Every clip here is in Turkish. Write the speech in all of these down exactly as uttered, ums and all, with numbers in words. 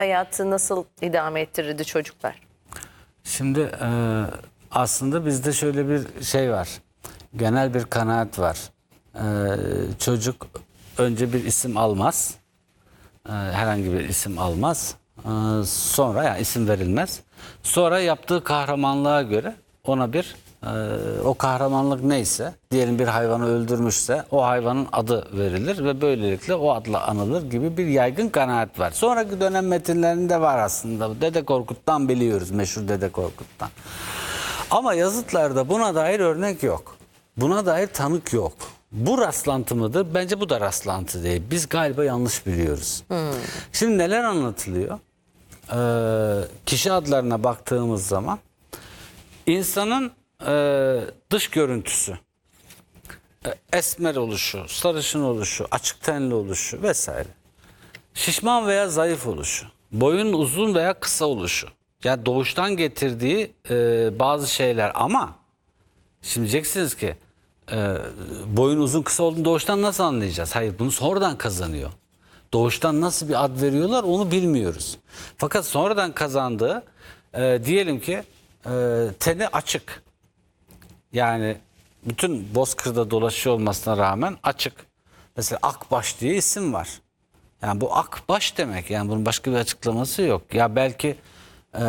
hayatı nasıl idame ettirirdi çocuklar? Şimdi e, aslında bizde şöyle bir şey var. Genel bir kanaat var. E, çocuk önce bir isim almaz. E, herhangi bir isim almaz. E, sonra yani isim verilmez. Sonra yaptığı kahramanlığa göre ona bir e, o kahramanlık neyse, diyelim bir hayvanı öldürmüşse o hayvanın adı verilir ve böylelikle o adla anılır gibi bir yaygın kanaat var. Sonraki dönem metinlerinde var aslında. Dede Korkut'tan biliyoruz, meşhur Dede Korkut'tan. Ama yazıtlarda buna dair örnek yok. Buna dair tanık yok. Bu rastlantı mıdır? Bence bu da rastlantı değil. Biz galiba yanlış biliyoruz. Hmm. Şimdi neler anlatılıyor? Ee, kişi adlarına baktığımız zaman insanın e, dış görüntüsü, e, esmer oluşu, sarışın oluşu, açık tenli oluşu vesaire, şişman veya zayıf oluşu, boyun uzun veya kısa oluşu, yani doğuştan getirdiği e, bazı şeyler. Ama şimdi diyeceksiniz ki e, boyun uzun kısa olduğunu doğuştan nasıl anlayacağız? Hayır, bunu sonradan kazanıyor. Doğuştan nasıl bir ad veriyorlar onu bilmiyoruz. Fakat sonradan kazandığı e, diyelim ki e, teni açık. Yani bütün Bozkır'da dolaşıyor olmasına rağmen açık. Mesela Akbaş diye isim var. Yani bu Akbaş demek. Yani bunun başka bir açıklaması yok. Ya belki e,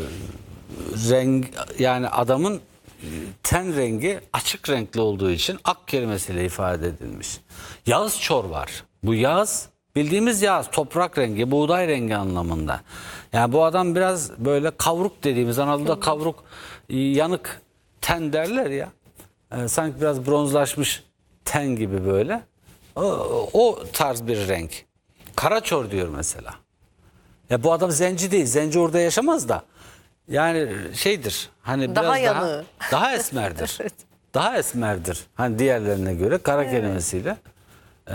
renk, yani adamın ten rengi açık renkli olduğu için ak kelimesiyle ifade edilmiş. Yağız Çor var. Bu yağız bildiğimiz yağız, toprak rengi, buğday rengi anlamında. Yani bu adam biraz böyle kavruk dediğimiz, Anadolu'da kavruk, yanık ten derler ya. Ee, sanki biraz bronzlaşmış ten gibi böyle. O, o tarz bir renk. Karaçor diyor mesela. Ya bu adam zenci değil. Zenci orada yaşamaz da. Yani şeydir. Hani Daha biraz daha yanığı. daha esmerdir. Evet. Daha esmerdir. Hani diğerlerine göre kara Evet. kelimesiyle. Ee,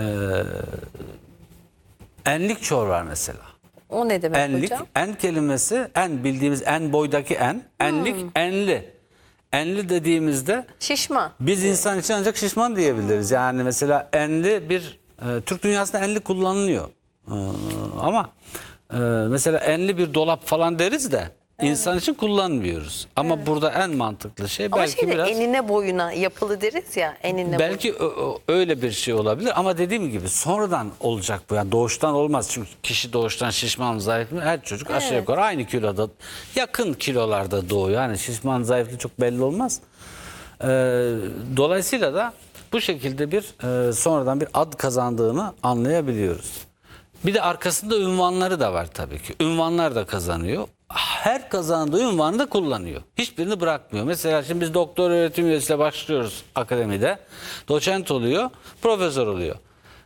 enlik çor var mesela. O ne demek Enlik, hocam? en kelimesi, en bildiğimiz en boydaki en. Enlik, Hmm. enli. Enli dediğimizde Şişman. biz insan için ancak şişman diyebiliriz. Yani mesela enli bir, e, Türk dünyasında enli kullanılıyor. E, ama e, mesela enli bir dolap falan deriz de insan için kullanmıyoruz. Ama Evet. burada en mantıklı şey Ama belki şeyde biraz... enine boyuna yapılı deriz ya, enine Belki ö- ö- öyle bir şey olabilir ama dediğim gibi sonradan olacak bu. Yani doğuştan olmaz. Çünkü kişi doğuştan şişman, zayıf mı? Her çocuk aşağı Evet. yukarı aynı kiloda, yakın kilolarda doğuyor. Yani şişman, zayıflığı çok belli olmaz. Ee, dolayısıyla da bu şekilde bir e, sonradan bir ad kazandığını anlayabiliyoruz. Bir de arkasında ünvanları da var tabii ki. Ünvanlar da kazanıyor. Her kazandığı ünvanı da kullanıyor. Hiçbirini bırakmıyor. Mesela şimdi biz doktor öğretim üyesiyle başlıyoruz akademide. Doçent oluyor, profesör oluyor.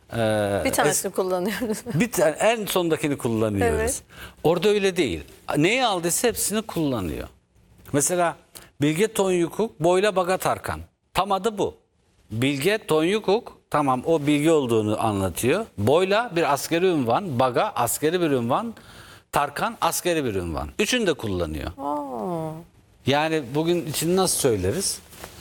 Ee, bir tanesini kullanıyoruz. bir tane en sondakini kullanıyoruz. Evet. Orada öyle değil. Neyi aldıysa hepsini kullanıyor. Mesela Bilge Tonyukuk, Boyla Baga Tarkan. Tam adı bu. Bilge Tonyukuk, tamam, o bilgi olduğunu anlatıyor. Boyla bir askeri ünvan, Baga askeri bir ünvan, Tarkan askeri bir ünvan. Üçünü de kullanıyor. Oo. Yani bugün için nasıl söyleriz?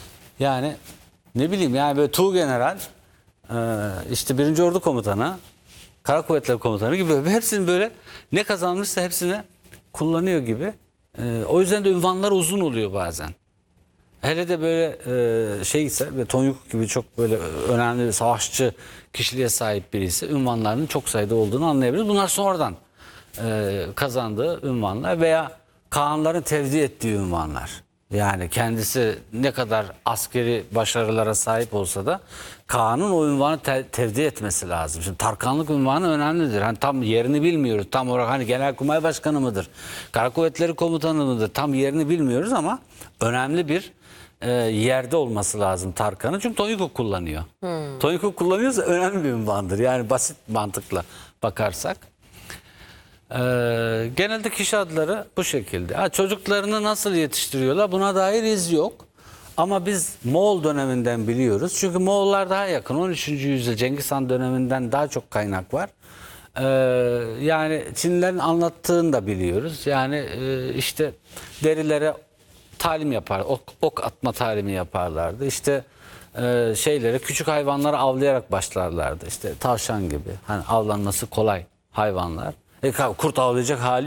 Yani ne bileyim, yani böyle Tuğgeneral, e, işte birinci Ordu Komutanı, Kara Kuvvetleri Komutanı gibi böyle hepsini böyle ne kazanmışsa hepsini kullanıyor gibi. E, o yüzden de ünvanlar uzun oluyor bazen. Hele de böyle e, şeyse ve Tonyuk gibi çok böyle önemli bir savaşçı kişiliğe sahip birisi, ünvanlarının çok sayıda olduğunu anlayabiliriz. Bunlar sonradan e, kazandığı ünvanlar veya Kağanların tevdi ettiği ünvanlar. Yani kendisi ne kadar askeri başarılara sahip olsa da Kağan'ın o ünvanı te- tevdi etmesi lazım. Şimdi Tarkanlık ünvanı önemlidir. Hani tam yerini bilmiyoruz. Tam olarak hani Genelkurmay Başkanı mıdır? Kara Kuvvetleri Komutanı mıdır? Tam yerini bilmiyoruz ama önemli bir e, yerde olması lazım Tarkan'ın. Çünkü Tonyukuk kullanıyor. Hmm. Tonyukuk kullanıyorsa önemli bir ünvandır. Yani basit mantıkla bakarsak. Ee, genelde kişi adları bu şekilde. Ha, çocuklarını nasıl yetiştiriyorlar buna dair iz yok. Ama biz Moğol döneminden biliyoruz. Çünkü Moğollar daha yakın. on üçüncü yüzyıl Cengiz Han döneminden daha çok kaynak var. Ee, yani Çinlilerin anlattığını da biliyoruz. Yani e, işte derilere talim yapar, ok, ok atma talimi yaparlardı. İşte e, şeylere, küçük hayvanları avlayarak başlarlardı. İşte tavşan gibi. Hani avlanması kolay hayvanlar. E, kurt avlayacak hali